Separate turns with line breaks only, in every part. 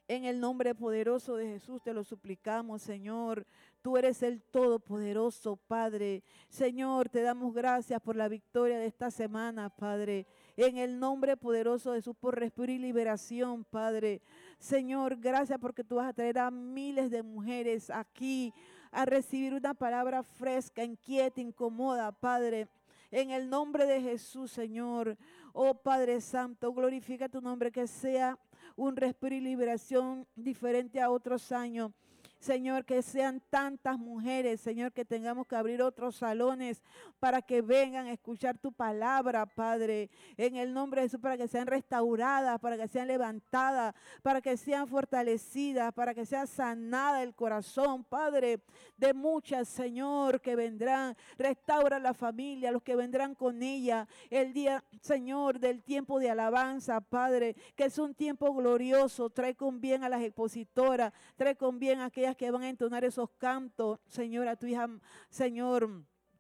En el nombre poderoso de Jesús te lo suplicamos, Señor. Tú eres el Todopoderoso, Padre. Señor, te damos gracias por la victoria de esta semana, Padre. En el nombre poderoso de Jesús, por respiro y liberación, Padre. Señor, gracias porque tú vas a traer a miles de mujeres aquí a recibir una palabra fresca, inquieta, incomoda, Padre. En el nombre de Jesús, Señor. Oh Padre Santo, glorifica tu nombre, que sea un respiro y liberación diferente a otros años. Señor, que sean tantas mujeres, Señor, que tengamos que abrir otros salones para que vengan a escuchar tu palabra, Padre, en el nombre de Jesús, para que sean restauradas, para que sean levantadas, para que sean fortalecidas, para que sea sanada el corazón, Padre, de muchas, Señor, que vendrán. Restaura la familia, los que vendrán con ella, el día, Señor, del tiempo de alabanza, Padre, que es un tiempo glorioso. Trae con bien a las expositoras, trae con bien a aquellas que van a entonar esos cantos, Señor, a tu hija, Señor,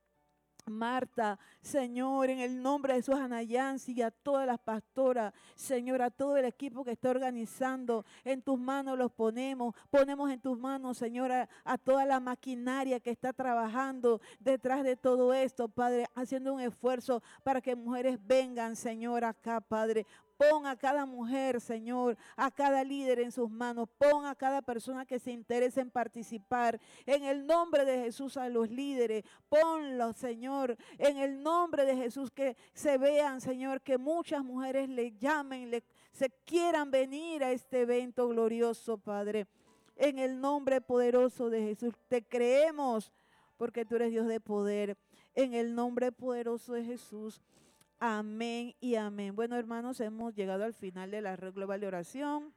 Marta, Señor, en el nombre de Jesús, a Nayansi y a todas las pastoras, Señor, a todo el equipo que está organizando, en tus manos los ponemos en tus manos, Señor, a toda la maquinaria que está trabajando detrás de todo esto, Padre, haciendo un esfuerzo para que mujeres vengan, Señor, acá, Padre. Pon a cada mujer, Señor, a cada líder en sus manos. Pon a cada persona que se interese en participar. En el nombre de Jesús, a los líderes. Ponlos, Señor, en el nombre de Jesús, que se vean, Señor, que muchas mujeres le llamen, se quieran venir a este evento glorioso, Padre. En el nombre poderoso de Jesús, te creemos porque tú eres Dios de poder. En el nombre poderoso de Jesús. Amén y amén. Bueno, hermanos, hemos llegado al final de la red global de oración.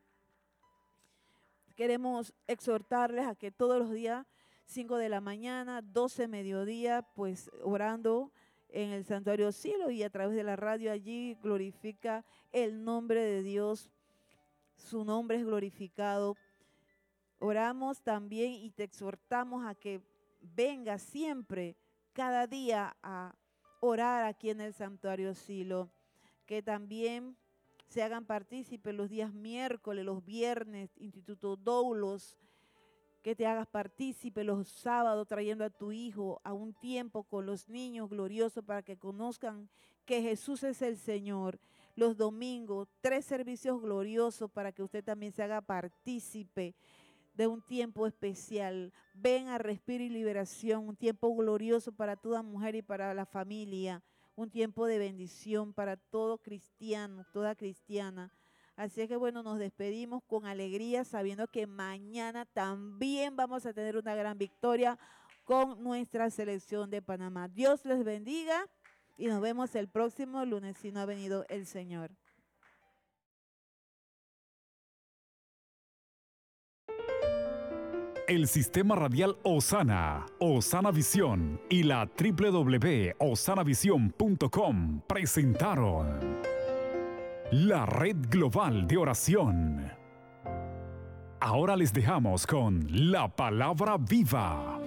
Queremos exhortarles a que todos los días, 5 de la mañana, 12 mediodía, pues orando en el santuario Silo y a través de la radio allí glorifica el nombre de Dios. Su nombre es glorificado. Oramos también y te exhortamos a que vengas siempre, cada día, a orar aquí en el santuario Silo, que también se hagan partícipes los días miércoles, los viernes, Instituto Doulos, que te hagas partícipe los sábados trayendo a tu hijo a un tiempo con los niños gloriosos para que conozcan que Jesús es el Señor. Los domingos, 3 servicios gloriosos para que usted también se haga partícipe de un tiempo especial. Ven a respiro y liberación, un tiempo glorioso para toda mujer y para la familia, un tiempo de bendición para todo cristiano, toda cristiana. Así es que bueno, nos despedimos con alegría sabiendo que mañana también vamos a tener una gran victoria con nuestra selección de Panamá. Dios les bendiga y nos vemos el próximo lunes si no ha venido el Señor.
El Sistema Radial Osana, Osana Visión y la www.osanavision.com presentaron la Red Global de Oración. Ahora les dejamos con la Palabra Viva.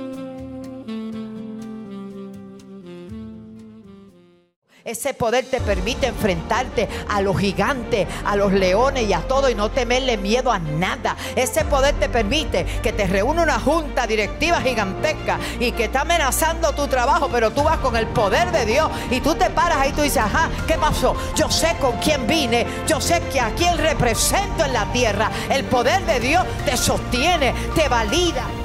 Ese poder te permite enfrentarte a los gigantes, a los leones y a todo y no temerle miedo a nada. Ese poder te permite que te reúne una junta directiva gigantesca y que está amenazando tu trabajo, pero tú vas con el poder de Dios y tú te paras ahí y tú dices, ajá, ¿qué pasó? Yo sé con quién vine, yo sé que a quién represento en la tierra. El poder de Dios te sostiene, te valida.